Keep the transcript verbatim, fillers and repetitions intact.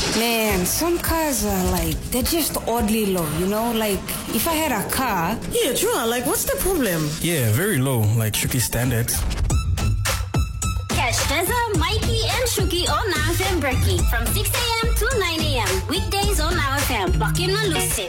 Man, some cars are like, they're just oddly low, you know? Like, if I had a car... Yeah, true. Like, what's the problem? Yeah, very low, like Shuki standards. Catch Teza, Mikey, and Shuki on Now F M Breaky from six a.m. to nine a.m. Weekdays on Now F M. Lock in and lose it.